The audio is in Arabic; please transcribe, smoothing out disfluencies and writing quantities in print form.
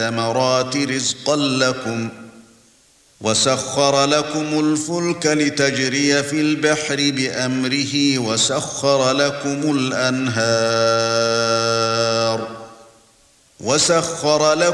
ثمرات رزقا لكم وسخر لكم الفلك لتجري في البحر بأمره وسخر لكم الأنهار وسخر لكم